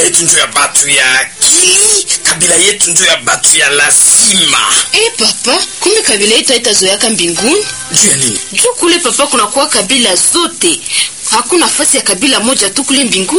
yetu ndio ya batu ya akili, kabila yetu ndio ya batu ya lazima. Papa, kumbe kabila yetu haitazoeaka mbinguni? Juu ya nini? Juu kule papa kuna kuwa kabila zote. Hakuna nafasi ya kabila moja tu kule mbinguni.